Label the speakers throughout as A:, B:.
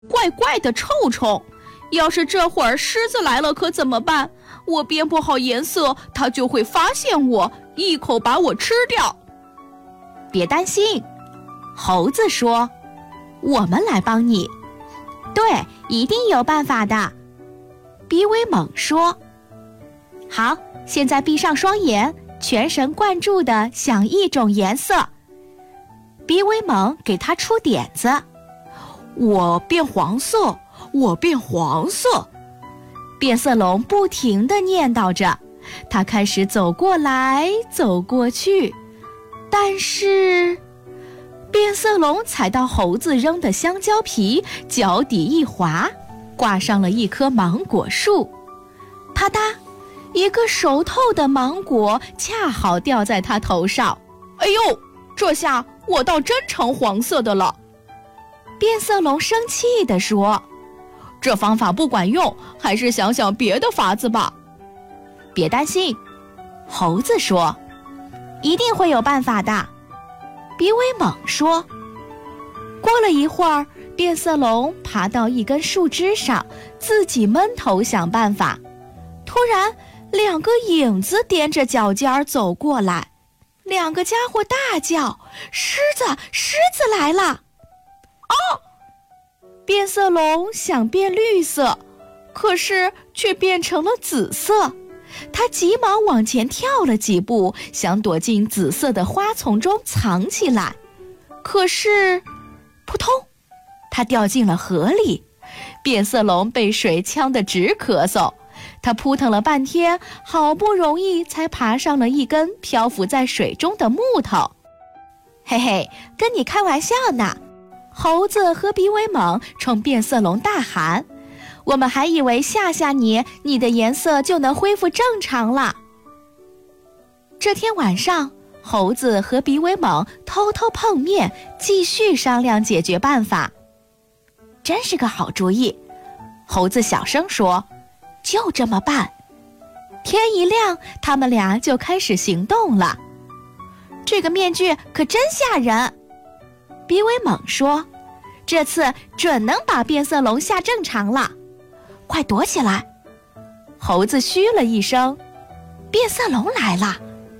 A: 怪怪的臭虫。要是这会儿狮子来了可怎么办？我变不好颜色，它就会发现我，一口把我吃掉。
B: 别担心，猴子说，我们来帮你。对，一定有办法的。比威猛说，好，现在闭上双眼，全神贯注地想一种颜色。比威猛给他出点子，
A: 我变黄色，我变黄色。
B: 变色龙不停地念叨着，他开始走过来走过去，但是变色龙踩到猴子扔的香蕉皮，脚底一滑，挂上了一棵芒果树。啪嗒，一个熟透的芒果恰好掉在他头上。
A: 哎呦，这下我倒真成黄色的了。
B: 变色龙生气地说，
A: 这方法不管用，还是想想别的法子吧。
B: 别担心，猴子说，一定会有办法的。比威猛说。过了一会儿，变色龙爬到一根树枝上，自己闷头想办法。突然，两个影子踮着脚尖走过来，两个家伙大叫：狮子，狮子来了！哦！变色龙想变绿色，可是却变成了紫色。他急忙往前跳了几步，想躲进紫色的花丛中藏起来。可是，扑通，他掉进了河里。变色龙被水呛得直咳嗽，他扑腾了半天，好不容易才爬上了一根漂浮在水中的木头。嘿嘿，跟你开玩笑呢！猴子和比威猛冲变色龙大喊，我们还以为吓吓你，你的颜色就能恢复正常了。这天晚上，猴子和比威猛偷偷碰面，继续商量解决办法。真是个好主意，猴子小声说，就这么办。天一亮，他们俩就开始行动了。这个面具可真吓人，比威猛说，这次准能把变色龙吓正常了。快躲起来！猴子嘘了一声，变色龙来了。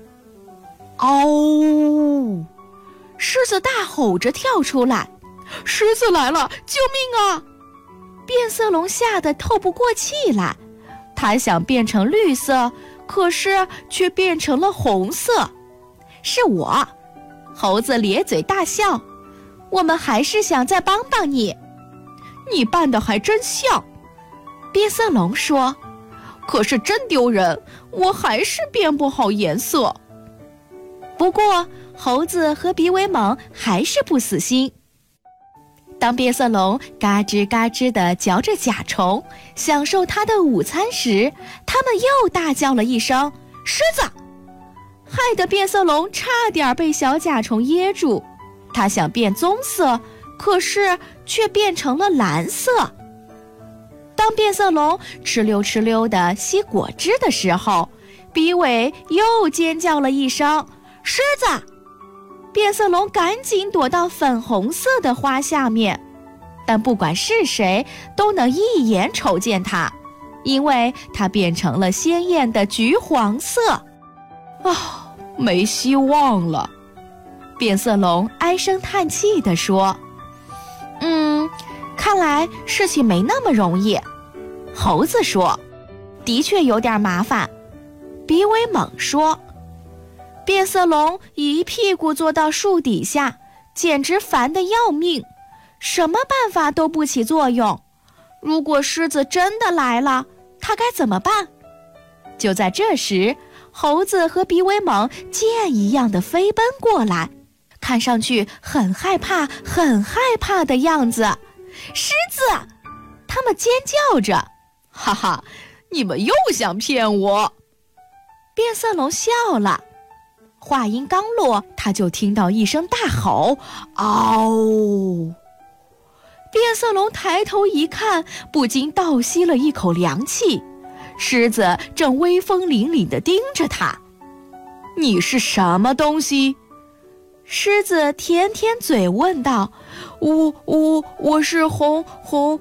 A: 嗷！狮子大吼着跳出来，狮子来了，救命啊！
B: 变色龙吓得透不过气来，他想变成绿色，可是却变成了红色。是我！猴子咧嘴大笑，我们还是想再帮帮你。
A: 你扮得还真像，
B: 变色龙说，
A: 可是真丢人，我还是变不好颜色。
B: 不过猴子和比威猛还是不死心。当变色龙嘎吱嘎吱地嚼着甲虫，享受它的午餐时，他们又大叫了一声狮子，害得变色龙差点被小甲虫噎住。它想变棕色，可是却变成了蓝色。当变色龙哧溜哧溜地吸果汁的时候，比伟又尖叫了一声狮子。变色龙赶紧躲到粉红色的花下面，但不管是谁都能一眼瞅见它，因为它变成了鲜艳的橘黄色。
A: 没希望了，
B: 变色龙唉声叹气地说。看来事情没那么容易。猴子说，的确有点麻烦。比威猛说。变色龙一屁股坐到树底下，简直烦得要命，什么办法都不起作用。如果狮子真的来了，他该怎么办？就在这时，猴子和比威猛箭一样的飞奔过来，看上去很害怕很害怕的样子。狮子！他们尖叫着，
A: 哈哈，你们又想骗我！
B: 变色龙笑了。话音刚落，他就听到一声大吼，嗷！变色龙抬头一看，不禁倒吸了一口凉气。狮子正威风凛凛地盯着他。
A: 你是什么东西？
B: 狮子舔舔嘴问道：“我是红